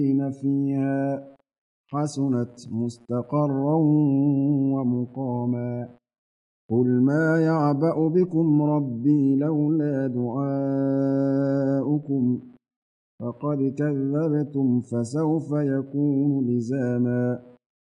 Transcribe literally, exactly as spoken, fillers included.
فيها حسنت مستقرا ومقاما قل ما يعبأ بكم ربي لولا دعاؤكم فقد كذبتم فسوف يكون لزاما